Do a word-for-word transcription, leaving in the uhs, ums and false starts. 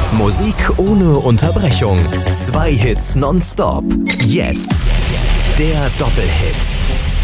Musik ohne Unterbrechung. Zwei Hits nonstop. Jetzt der Doppelhit.